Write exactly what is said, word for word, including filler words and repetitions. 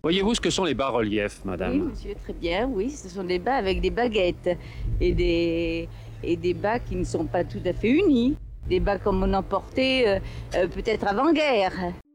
Voyez-vous ce que sont les bas-reliefs, Oui, madame? monsieur, très bien, oui, ce sont des bas avec des baguettes et des, et des bas qui ne sont pas tout à fait unis. Des bas comme on en portait euh, euh, peut-être avant-guerre.